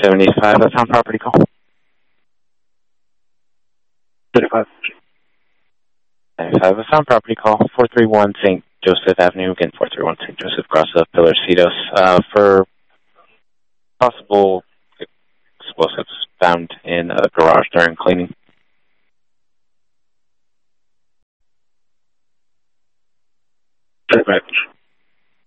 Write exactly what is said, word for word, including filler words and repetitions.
seventy-five, that's on property call. seventy-five. seventy-five, that's on property call. four three one Saint Joseph Avenue, again, four three one Saint Joseph, across the Pillarcitos, uh, for possible explosives found in a garage during cleaning. seventy-five.